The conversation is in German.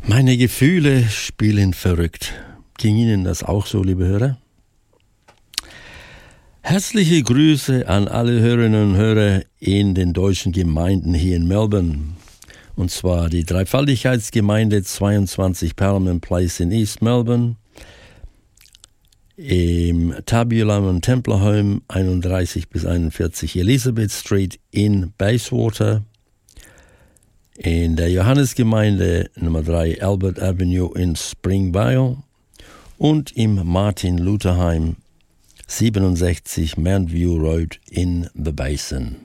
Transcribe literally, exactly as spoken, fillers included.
Meine Gefühle spielen verrückt. Ging Ihnen das auch so, liebe Hörer? Herzliche Grüße an alle Hörerinnen und Hörer in den deutschen Gemeinden hier in Melbourne. Und zwar die Dreifaltigkeitsgemeinde zweiundzwanzig Parliament Place in East Melbourne, im Tabulam und Templar Home einunddreißig bis einundvierzig Elizabeth Street in Bayswater, in der Johannesgemeinde Nummer drei Albert Avenue in Springvale und im Martin Luther Heim siebenundsechzig Mountview Road in The Basin.